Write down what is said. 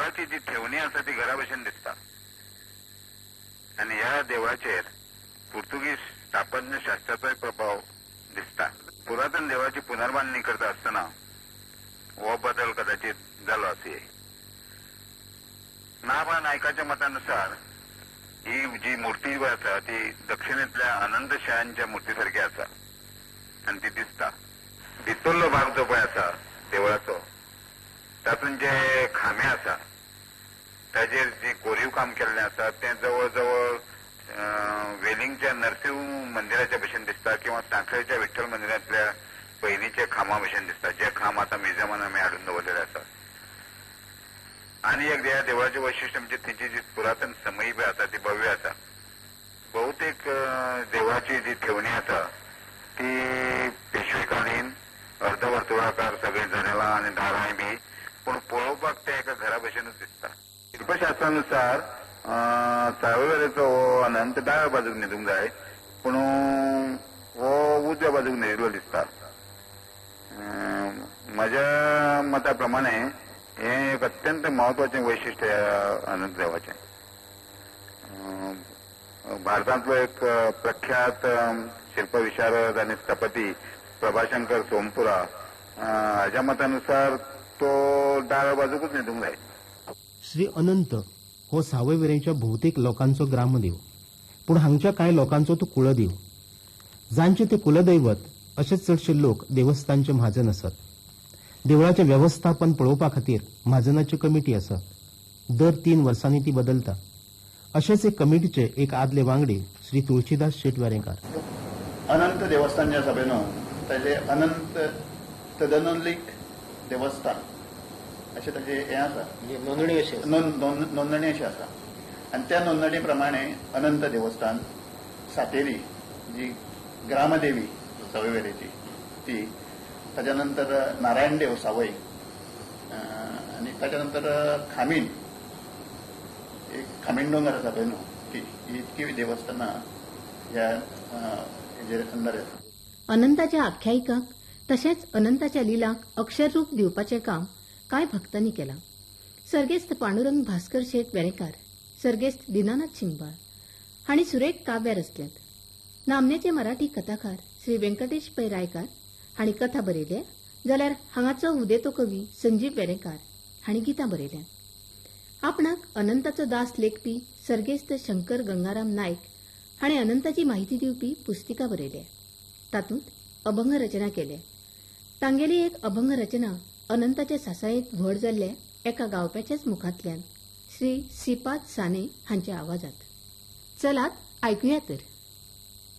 देवाची जी ठेवणी आसा ती घरा भशेन दिसता आणि ह्या देवळाचेर पुर्तुगीज स्थापत्य शास्त्राचोय प्रभाव दिसता. पुरातन देवाची पुनर्बांधणी करता आसतना हो बदल कदाचित जालो असे. नाबा नायकाच्या मतानुसार ही जी मूर्ती आसा ती दक्षिणेतल्या अनंत शयांच्या मूर्ती सारखी आसा आणि ती दिसता. भितरलो भाग जो पळय आसा देवळाचो तातूंत जे खांबे आसा ताजेर जे कोरीव काम केल्लें आसा तें जवळ जवळ वेलिंगच्या नरसिंह मंदिराच्या भशेन दिसता किंवा सांखळेच्या विठ्ठल मंदिरांतल्या पयलींचे खांबा भशेन दिसता, जे खांब आतां म्युझियमान आमी हाडून दवरलेले आसा. आनी एक ह्या देवळाचें वैशिश्ट्य म्हणजे तिची जी पुरातन समई बी आसा ती भव्य आसा. बहुतेक देवळाची जी ठेवणी आसा ती पेशवेकालीन अर्धवर्तुळाकार सगळी जनेलां आनी दारांय बी, पूण पळोवपाक ते एका घरा भशेनूच दिसता. शिल्पशास्त्रानुसार सावयवेरेचो हो अनंत दाव्या बाजूक न्हिदूंक जाय, पूण हो उजव्या बाजूक न्हिदिल्लो दिसता. म्हज्या मता प्रमाणे हे एक अत्यंत महत्वाचें वैशिश्ट्य अनंत देवाचें. भारतांतलो एक प्रख्यात शिल्पविशारद आनी स्थपती प्रभाशंकर सोमपुरा हाच्या मतानुसार तो दाव्या बाजूकूच न्हिदूंक जाय. श्री अनंत हो सावयवेरेंच्या भोवतेक लोकांचो ग्रामदेव, पूण हांगच्या कांय लोकांचो तो कुळदेव. जांचे ते कुलदैवत अशेच चडशे लोक देवस्थानचे म्हाजन आसात. देवळाचे व्यवस्थापन पळोवपा खातीर म्हाजनाची कमिटी आसा. दर 3 वर्सांनी ती बदलता. अशेच एक कमिटीचे एक आदले वांगडी श्री तुळशीदास शेट वेरेंकार. अनंत देवस्थान जे आसा पळय न्हू ताजे अनंत तदनोंदीक देवस्थान अशें ताजे हें आसा, नोंदणी अशी आसा. आनी त्या नोंदणी प्रमाणे अनंत देवस्थान सातेरी जी ग्रामदेवी सावयवेरेची ती, ताच्या नंतर नारायण देव सावय आनी ताच्या नंतर खामीण एक खामीण दोंगर आसा पळय न्हू ती, इतकी देवस्थानां ह्या हेजेर अंडर येता. अनंताच्या आख्यायिकाक तशेंच अनंताच्या लिलाक अक्षररूप दिवपाचें काम कांय भक्तांनी केलां. सर्गेस्त पांडुरंग भास्कर शेट वेरेंकार, सर्गेस्त दिनानाथ शिंगबाळ हांणी सुरेख काव्यां रचल्यांत. नामनेचे मराठी कथाकार श्री व्यंकटेश पै रायकार हांणी कथा बरयल्या, जाल्यार हांगाचो उदेतो कवी संजीव वेरेंकार हांणी गितां बरयल्यात. आपणाक अनंताचो दास लेखपी सर्गेस्त शंकर गंगाराम नायक हांणी अनंताची माहिती दिवपी पुस्तिका बरयल्या. तातूंत अभंग रचना केल्या. तांगेली एक अभंग रचना अनंताच्या सासायेंत व्हड जाल्ल्या एका गावप्याच्याच मुखांतल्यान श्री श्रीपाद साने हांच्या आवाजात. चलात आयकुया तर.